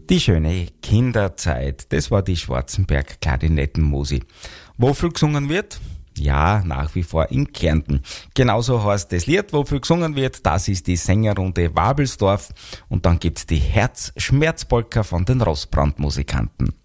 Die schöne Kinderzeit, das war die Schwarzenberg-Klarinettenmusik. Wo viel gesungen wird? Ja, nach wie vor in Kärnten. Genauso heißt das Lied, wo viel gesungen wird, das ist die Sängerrunde Wabelsdorf. Und dann gibt's die Herzschmerzpolka von den Rossbrand-Musikanten.